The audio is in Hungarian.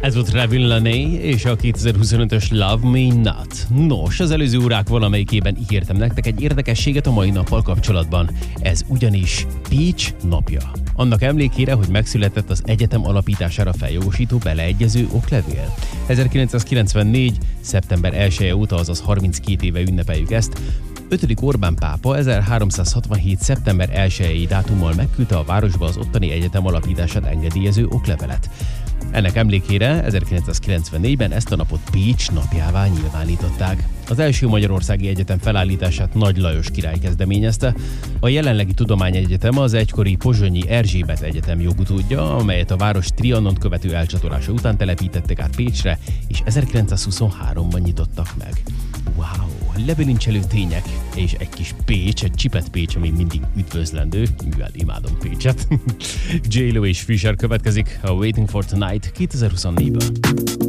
Ez volt Ravin Laney és a 2025-ös Love Me Not. Nos, az előző órák valamelyikében ígértem nektek egy érdekességet a mai nappal kapcsolatban. Ez ugyanis Pécs napja. Annak emlékére, hogy megszületett az egyetem alapítására feljogosító beleegyező oklevél. 1994. szeptember 1-e óta, azaz 32 éve ünnepeljük ezt. 5. Orbán pápa 1367. szeptember 1-i dátummal megküldte a városba az ottani egyetem alapítását engedélyező oklevelet. Ennek emlékére 1994-ben ezt a napot Pécs napjává nyilvánították. Az első magyarországi egyetem felállítását Nagy Lajos király kezdeményezte. A jelenlegi tudományegyetem az egykori pozsonyi Erzsébet Egyetem jogutódja, amelyet a város Trianont követő elcsatolása után telepítettek át Pécsre, és 1923-ban nyitottak meg. Wow! Lebilincselő tények, és egy kis Pécs, egy csipet Pécs, ami mindig üdvözlendő, mivel imádom Pécset. J-Lo és Fisher következik a Waiting for Tonight 2024-ből.